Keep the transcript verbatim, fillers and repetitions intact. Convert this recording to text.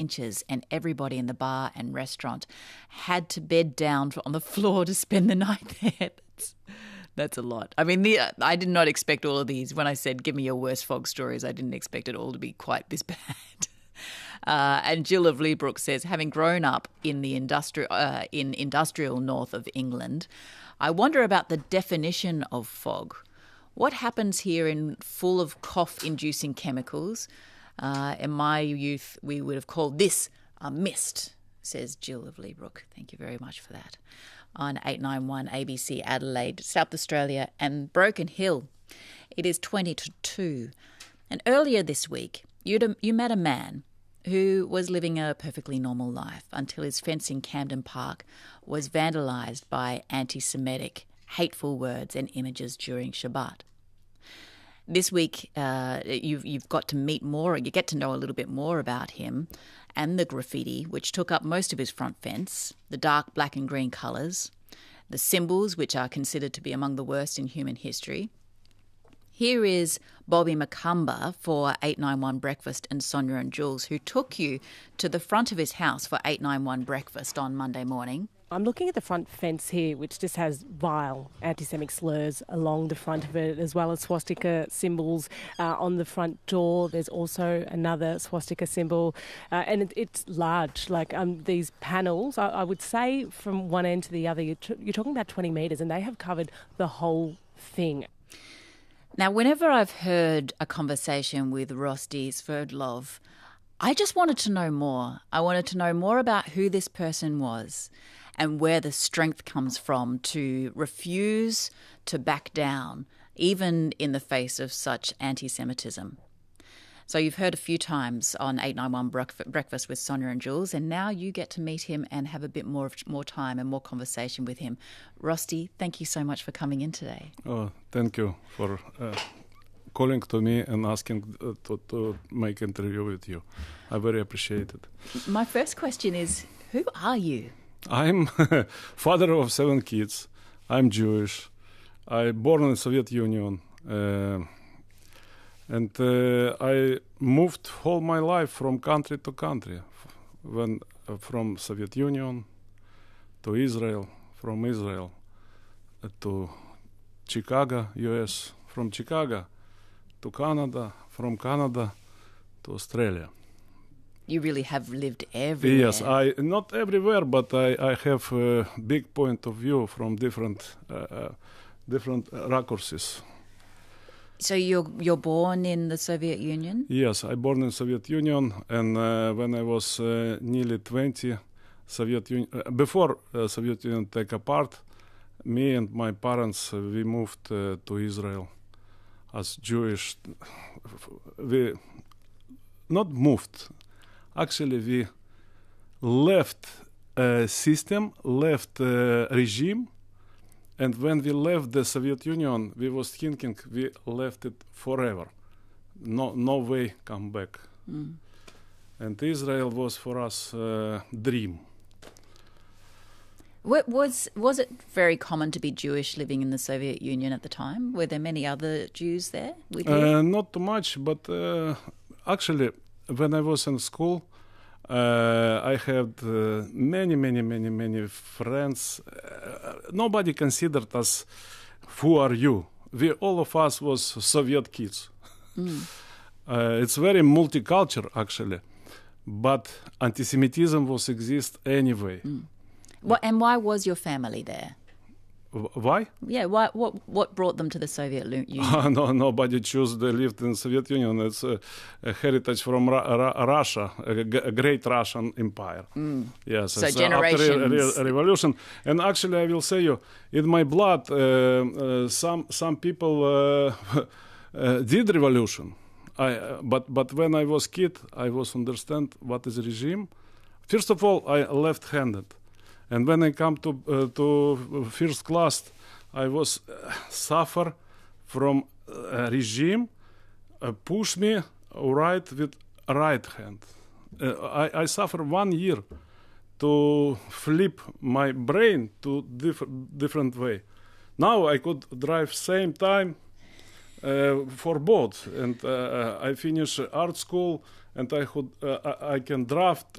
benches, and everybody in the bar and restaurant had to bed down on the floor to spend the night there. That's, that's a lot. I mean, the, I did not expect all of these. When I said, give me your worst fog stories, I didn't expect it all to be quite this bad. Uh, and Jill of Leabrook says, having grown up in the industri- uh, in industrial north of England, I wonder about the definition of fog. What happens here in full of cough-inducing chemicals? Uh, in my youth, we would have called this a mist, says Jill of Leabrook. Thank you very much for that. On eight nine one A B C Adelaide, South Australia and Broken Hill. It is twenty to two. And earlier this week, you'd, you met a man who was living a perfectly normal life until his fence in Camden Park was vandalised by anti-Semitic, hateful words and images during Shabbat. This week, uh, you've, you've got to meet more, you get to know a little bit more about him and the graffiti, which took up most of his front fence, the dark black and green colours, the symbols, which are considered to be among the worst in human history. Here is Bobby McCumber for eight nine one Breakfast and Sonia and Jules, who took you to the front of his house for eight nine one Breakfast on Monday morning. I'm looking at the front fence here, which just has vile anti-Semitic slurs along the front of it, as well as swastika symbols uh, on the front door. There's also another swastika symbol, uh, and it, it's large. Like um, these panels, I, I would say from one end to the other, you're, t- you're talking about twenty metres, and they have covered the whole thing. Now, whenever I've heard a conversation with Rosti Sverdlov, I just wanted to know more. I wanted to know more about who this person was and where the strength comes from to refuse to back down, even in the face of such anti-Semitism. So you've heard a few times on eight nine one Breakfast with Sonia and Jules, and now you get to meet him and have a bit more more time and more conversation with him. Rosti, thank you so much for coming in today. Oh, thank you for uh, calling to me and asking uh, to, to make interview with you. I very appreciate it. My first question is, who are you? I'm father of seven kids. I'm Jewish. I born in Soviet Union. Uh, And uh, I moved all my life from country to country, when uh, from Soviet Union to Israel, from Israel uh, to Chicago, U S, from Chicago to Canada, from Canada to Australia. You really have lived everywhere. Yes, I not everywhere, but I, I have a big point of view from different uh, uh, different resources. So you're you're born in the Soviet Union? Yes, I born in Soviet Union, and uh, when I was uh, nearly twenty, Soviet Union uh, before uh, Soviet Union take apart, me and my parents uh, we moved uh, to Israel as Jewish. We not moved, actually we left uh, system, left uh, regime. And when we left the Soviet Union, we was thinking we left it forever. No, no way come back. Mm. And Israel was for us a dream. What was was it very common to be Jewish living in the Soviet Union at the time? Were there many other Jews there with you? Uh, not too much, but uh, actually, when I was in school, Uh, I had uh, many, many, many, many friends. Uh, nobody considered us, who are you? We, all of us was Soviet kids. Mm. Uh, it's very multicultural, actually. But anti-Semitism was exist anyway. Mm. What, and why was your family there? W- why? Yeah, why, what what brought them to the Soviet Union? no, nobody chose. They lived in Soviet Union. It's a, a heritage from Ra- Ra- Russia, a, g- a great Russian empire. Mm. Yes, so it's, generations. Uh, after re- re- revolution. And actually, I will say you, in my blood, uh, uh, some some people uh, uh, did revolution. I, uh, but but when I was kid, I was understand what is regime. First of all, I left-handed. And when I come to uh, to first class, I was uh, suffer from uh, regime, uh, push me right with right hand. Uh, I, I suffer one year to flip my brain to diff- different way. Now I could drive same time uh, for both, and uh, I finish art school, and I could uh, I can draft